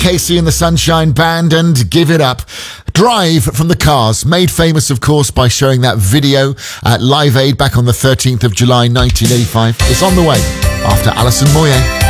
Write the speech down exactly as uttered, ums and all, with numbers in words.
Casey and the Sunshine Band and Give It Up. Drive from the Cars, made famous, of course, by showing that video at Live Aid back on the thirteenth of July nineteen eighty-five. It's on the way after Alison Moyet.